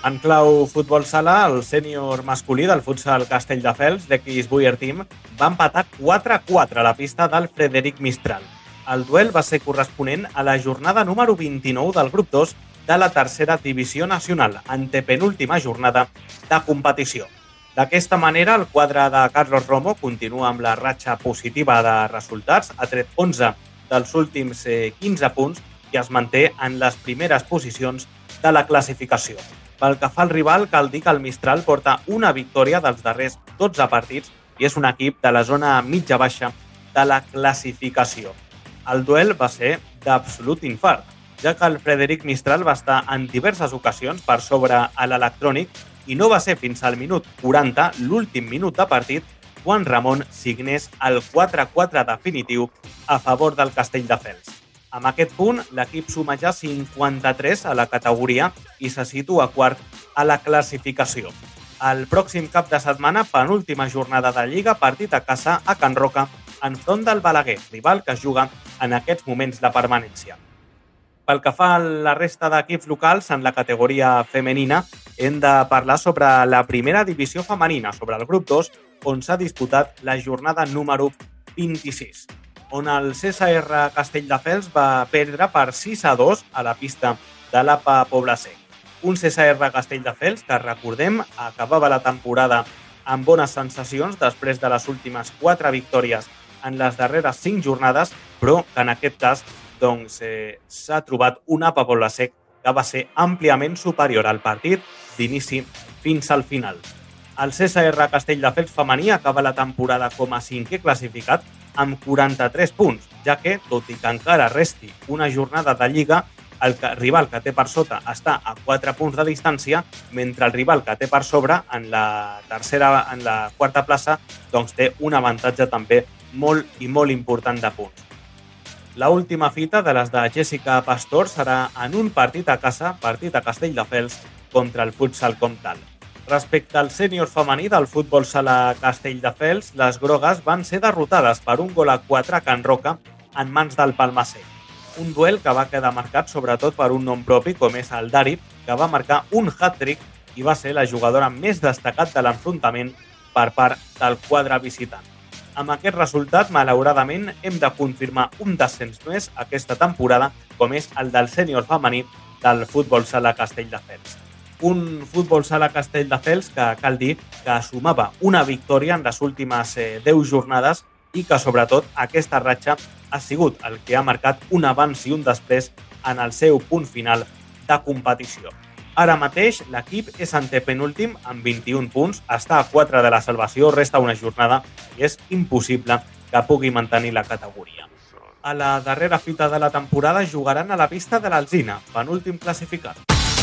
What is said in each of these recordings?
En clau futbol sala, el sènior masculí del futsal Castelldefels, d'X Boyer Team, va empatar 4-4 a la pista del Frederic Mistral. El duel va ser corresponent a la jornada número 29 del grup 2 de la tercera divisió nacional, antepenúltima jornada de competició. D'aquesta manera, el quadre de Carlos Romo continua amb la ratxa positiva de resultats, ha tret 11 dels últims 15 punts i es manté en les primeres posicions de la classificació. Pel que fa al rival, cal dir que el Mistral porta una victòria dels darrers 12 partits i és un equip de la zona mitja-baixa de la classificació. El duel va ser d'absolut infart, ja que el Frederic Mistral va estar en diverses ocasions per sobre a l'electrònic i no va ser fins al minut 40, l'últim minut de partit, quan Ramon signés el 4-4 definitiu a favor del Castelldefels. Amb aquest punt, l'equip suma ja 53 a la categoria i se situa quart a la classificació. El pròxim cap de setmana, penúltima jornada de Lliga, partit a casa a Can Roca, enfront del Balaguer, rival que es juga en aquests moments de permanència. Pel que fa a la resta d'equips locals en la categoria femenina, hem de parlar sobre la primera divisió femenina, sobre el grup 2, on s'ha disputat la jornada número 26. On el CSR Castelldefels va perdre per 6-2 a la pista de l'APA Poble-sec. Un CSR Castelldefels que, recordem, acabava la temporada amb bones sensacions després de les últimes 4 victòries en les darreres 5 jornades, però que en aquest cas s'ha trobat un APA Poble-sec que va ser àmpliament superior al partit d'inici fins al final. El CSR Castelldefels femení acaba la temporada com a 5è classificat amb 43 punts, ja que, tot i que encara resti una jornada de Lliga, el rival que té per sota està a 4 punts de distància, mentre el rival que té per sobre, en la quarta plaça, té un avantatge també molt i molt important de punts. La última fita de les de Jessica Pastor serà en un partit a casa, partit a Castelldefels, contra el futsal Comtal. Respecte al sènior femení del futbol sala Castelldefels, les grogues van ser derrotades per 1-4 a Can Roca en mans del Palmasec. Un duel que va quedar marcat sobretot per un nom propi com és el Dari, que va marcar un hat-trick i va ser la jugadora més destacat de l'enfrontament per part del quadre visitant. Amb aquest resultat, malauradament, hem de confirmar un descens més aquesta temporada, com és el del sènior femení del futbol sala Castelldefels. Un futbol sala Castelldefels que cal dir que sumava una victòria en les últimes 10 jornades i que, sobretot, aquesta ratxa ha sigut el que ha marcat un abans i un després en el seu punt final de competició. Ara mateix, l'equip és antepenúltim amb 21 punts, està a 4 de la salvació, resta una jornada i és impossible que pugui mantenir la categoria. A la darrera fita de la temporada jugaran a la pista de l'Alzina, penúltim classificat.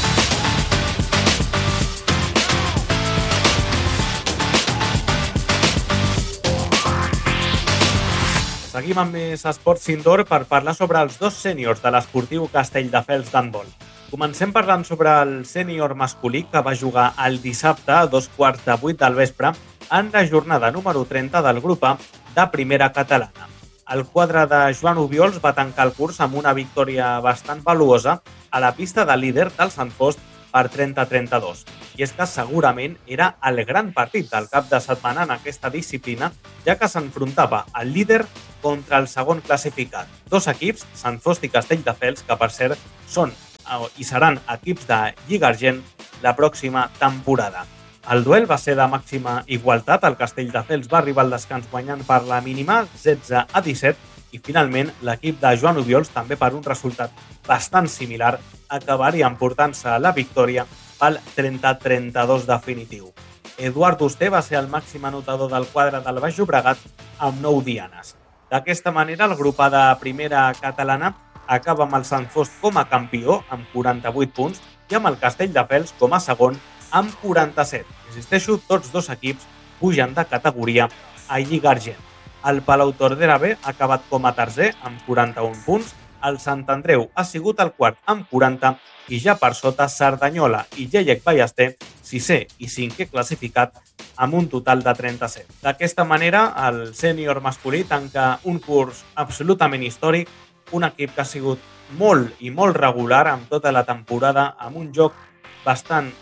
Seguim amb més esports indoor per parlar sobre els dos sèniors de l'esportiu Castelldefels d'handbol. Comencem parlant sobre el sènior masculí que va jugar el dissabte a 7:15 del vespre en la jornada número 30 del grup A de primera catalana. El quadre de Joan Obiols va tancar el curs amb una victòria bastant valuosa a la pista de líder del Sant Fost per 30-32. I és que segurament era el gran partit del cap de setmana en aquesta disciplina, ja que s'enfrontava el líder contra el segon classificat. Dos equips, Sant Fost i Castelldefels, que per cert són i seran equips de Lliga Argent la pròxima temporada. El duel va ser de màxima igualtat, el Castelldefels va arribar al descans guanyant per la mínima 16-17 i finalment l'equip de Joan Obiols, també per un resultat bastant similar, acabaria emportant-se la victòria pel 30-32 definitiu. Eduard Oster va ser el màxim anotador del quadre del Baix Llobregat amb 9 dianes. D'aquesta manera, el grup A de primera catalana acaba amb el Sant Fost com a campió amb 48 punts i amb el Castelldefels com a segon amb 47. Insisteixo, tots dos equips pugen de categoria a Lliga Argent. El Palau Tordera B ha acabat com a tercer amb 41 punts, el Sant Andreu ha sigut el quart amb 40 i ja per sota Cerdanyola i Llellec Ballester, 6è i 5è classificat amb un total de 37. D'aquesta manera, el sènior masculí tanca un curs absolutament històric, un equip que ha sigut molt i molt regular amb tota la temporada, amb un joc bastant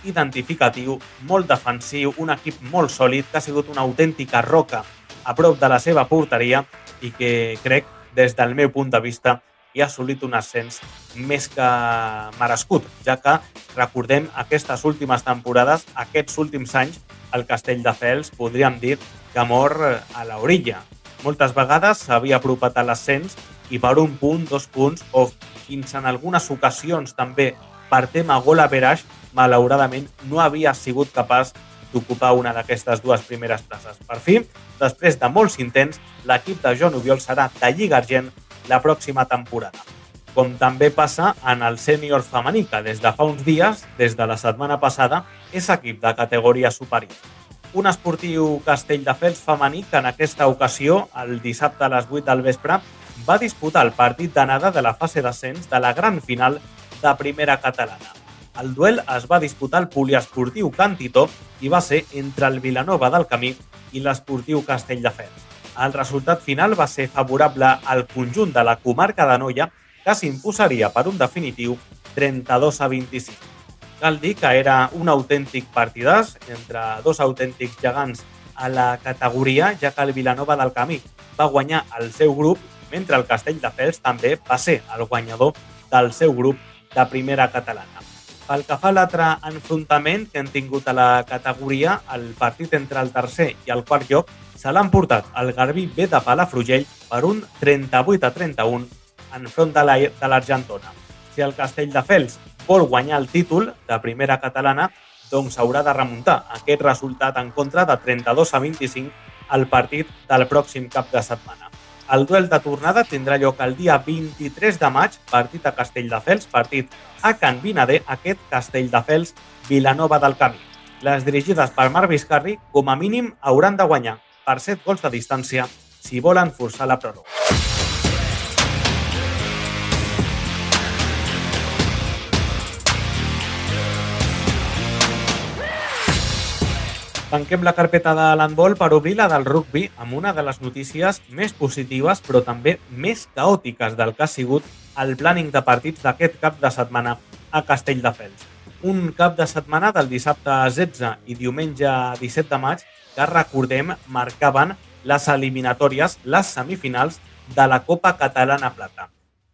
identificatiu, molt defensiu, un equip molt sòlid, que ha sigut una autèntica roca a prop de la seva porteria i que crec, des del meu punt de vista, hi ha assolit un ascens més que merescut, ja que, recordem, aquestes últimes temporades, aquests últims anys, el Castelldefels podríem dir que mor a l'orilla. Moltes vegades s'havia apropat a l'ascens i per un punt, 2 punts, o fins en algunes ocasions també per tema gol average, malauradament no havia sigut capaç d'ocupar una d'aquestes dues primeres places. Per fi, després de molts intents, l'equip de Joan Obiols serà de Lliga Argent la pròxima temporada. Com també passa en el sènior femení, que des de fa uns dies, des de la setmana passada, és equip de categoria superior. Un esportiu Castelldefels femení que en aquesta ocasió, el dissabte a les 8 del vespre, va disputar el partit d'anada de la fase d'ascens de la gran final de primera catalana. El duel es va disputar al poliesportiu Can Titó i va ser entre el Vilanova del Camí i l'esportiu Castelldefels. El resultat final va ser favorable al conjunt de la comarca d'Anoia, que s'imposaria per un definitiu 32-25. Cal dir que era un autèntic partidàs entre dos autèntics gegants a la categoria, ja que el Vilanova del Camí va guanyar el seu grup, mentre el Castelldefels també va ser el guanyador del seu grup de primera catalana. Pel que fa a l'altre enfrontament que hem tingut a la categoria, el partit entre el tercer i el quart lloc se l'ha emportat el Garbí B de Palafrugell per un 38-31 enfront de l'Argentona. Si el Castelldefels vol guanyar el títol de primera catalana, doncs haurà de remuntar aquest resultat en contra de 32-25 al partit del pròxim cap de setmana. El duel de tornada tindrà lloc el dia 23 de maig, partit a Castelldefels, partit a Can Vinader, aquest Castelldefels Vilanova del Camí. Les dirigides per Marc Vizcarri, com a mínim, hauran de guanyar per 7 gols de distància si volen forçar la pròrroga. Tanquem la carpeta de l'handbol per obrir la del rugbi amb una de les notícies més positives però també més caòtiques del que ha sigut el planning de partits d'aquest cap de setmana a Castelldefels. Un cap de setmana del dissabte 16 i diumenge 17 de maig que, recordem, marcaven les eliminatòries, les semifinals de la Copa Catalana Plata.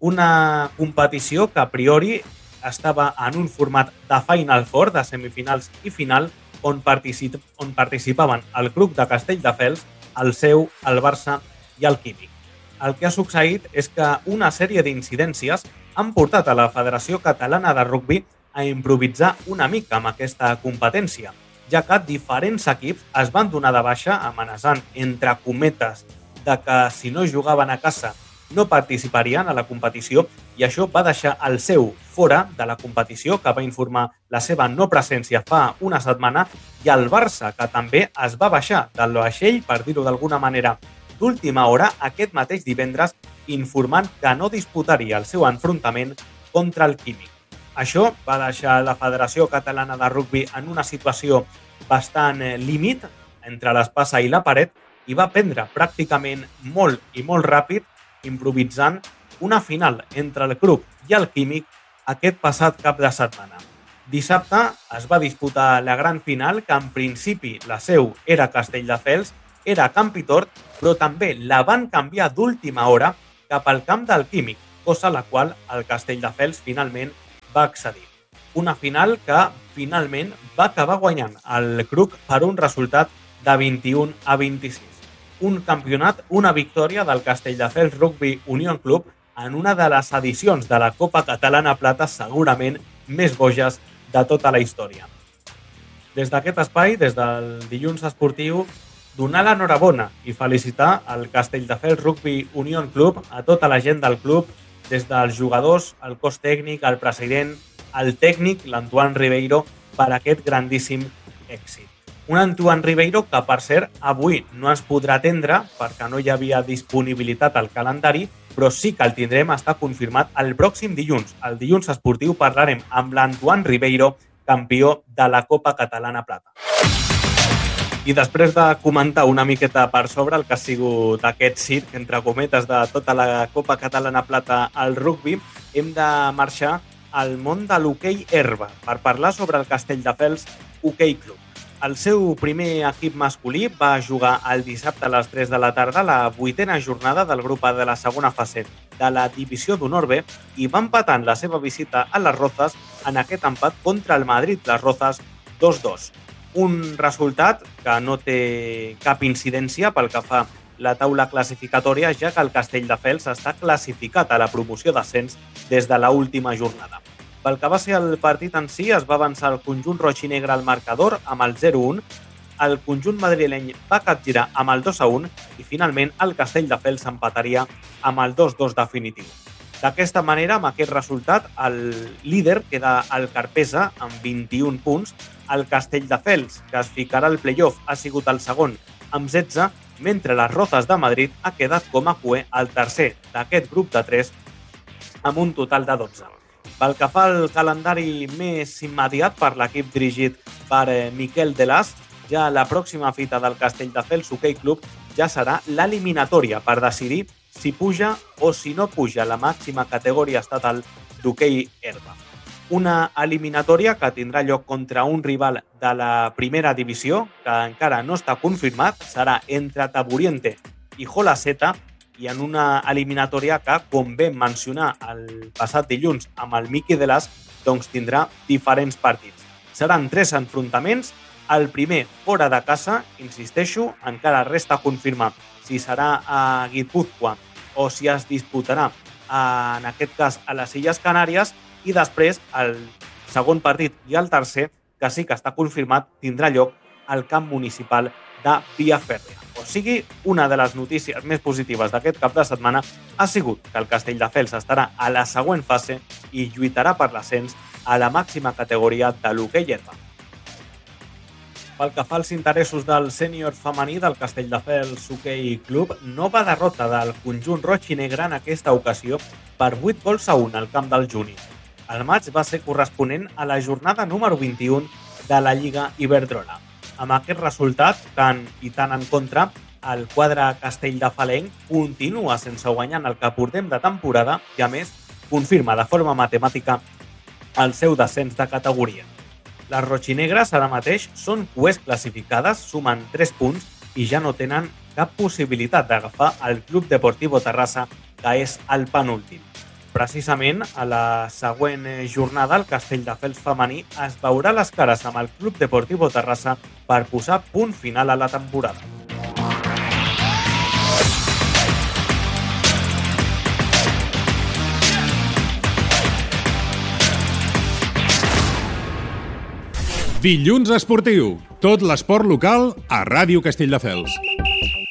Una competició que a priori estava en un format de Final Four, de semifinals i final, on participaven el club de Castelldefels, el Seu, el Barça i el Químic. El que ha succeït és que una sèrie d'incidències han portat a la Federació Catalana de Rugbi a improvisar una mica amb aquesta competència, ja que diferents equips es van donar de baixa amenaçant, entre cometes, de que si no jugaven a casa no participarien a la competició i això va deixar el Seu fora de la competició, que va informar la seva no presència fa una setmana, i el Barça, que també es va baixar del vaixell, per dir-ho d'alguna manera, d'última hora aquest mateix divendres, informant que no disputaria el seu enfrontament contra el Químic. Això va deixar la Federació Catalana de Rugbi en una situació bastant límit entre l'espasa i la paret i va prendre pràcticament molt i molt ràpid improvisant una final entre el club i el Químic aquest passat cap de setmana. Dissabte es va disputar la gran final, que en principi la seu era Castelldefels, era a Camp Pitort, però també la van canviar d'última hora cap al camp del Químic, cosa a la qual el Castelldefels finalment va accedir. Una final que finalment va acabar guanyant el club per un resultat de 21-26. Un campionat, una victòria del Castelldefels Rugby Union Club en una de les edicions de la Copa Catalana Plata segurament més boges de tota la història. Des d'aquest espai, des del dilluns esportiu, donar l'enhorabona i felicitar el Castelldefels Rugby Union Club, a tota la gent del club, des dels jugadors, el cos tècnic, el president, el tècnic, l'Antoine Ribeiro, per aquest grandíssim èxit. Un Antoine Ribeiro que, per cert, avui no ens podrà atendre perquè no hi havia disponibilitat al calendari, però sí que el tindrem, està confirmat, el pròxim dilluns. El dilluns esportiu parlarem amb l'Antoine Ribeiro, campió de la Copa Catalana Plata. I després de comentar una miqueta per sobre el que ha sigut aquest circ, entre cometes, de tota la Copa Catalana Plata al rugbi, hem de marxar al món de l'hoquei herba per parlar sobre el Castelldefels Hoquei Club. El seu primer equip masculí va jugar el dissabte a les 3 de la tarda la 8a jornada del grup A de la segona fase de la Divisió d'Honor B i va empatar en la seva visita a les Rozas en aquest empat contra el Madrid Les Rozas 2-2. Un resultat que no té cap incidència pel que fa la taula classificatòria, ja que el Castelldefels està classificat a la promoció d'ascens des de l'última jornada. Pel que va ser el partit en si, es va avançar el conjunt roig i negre al marcador amb el 0-1, el conjunt madrileny va capgirar amb el 2-1 i finalment el Castelldefels empataria amb el 2-2 definitiu. D'aquesta manera, amb aquest resultat, el líder queda el Carpesa amb 21 punts, el Castelldefels, que es ficarà al playoff, ha sigut el segon amb 16, mentre les Rozas de Madrid ha quedat com a cuer el tercer d'aquest grup de 3 amb un total de 12. Pel que fa al calendari més immediat per l'equip dirigit per Miquel Delàs, ja la pròxima fita del Castelldefels Hoquei Club ja serà l'eliminatòria per decidir si puja o si no puja a la màxima categoria estatal d'hoquei herba. Una eliminatòria que tindrà lloc contra un rival de la primera divisió, que encara no està confirmat, serà entre Taburiente i Jolaceta, i en una eliminatòria que, com vam mencionar el passat dilluns amb el Miqui Delàs, doncs tindrà diferents partits. Seran 3 enfrontaments, el primer fora de casa, insisteixo, encara resta confirmar si serà a Guipúzcoa o si es disputarà, en aquest cas, a les Illes Canàries, i després el segon partit i el tercer, que sí que està confirmat, tindrà lloc al camp municipal de Viafèrria. O sigui, una de les notícies més positives d'aquest cap de setmana ha sigut que el Castelldefels estarà a la següent fase i lluitarà per l'ascens a la màxima categoria de l'hoquei herba. Pel que fa als interessos del sènior femení del Castelldefels Hoquei Club, nova derrota del conjunt roig i negre en aquesta ocasió per 8-1 al camp del Juni. El maig va ser corresponent a la jornada número 21 de la Lliga Iberdrola. Amb aquest resultat, tant i tant en contra, el quadre castelldefelenc continua sense guanyar en el que portem de temporada i, a més, confirma de forma matemàtica el seu descens de categoria. Les rojinegres ara mateix són cuers classificades, sumen 3 punts i ja no tenen cap possibilitat d'agafar el Club Deportivo Terrassa, que és el penúltim. Precisament, a la següent jornada, el Castelldefels femení es veurà les cares amb el Club Deportivo Terrassa per posar punt final a la temporada. Dilluns esportiu. Tot l'esport local a Ràdio Castelldefels.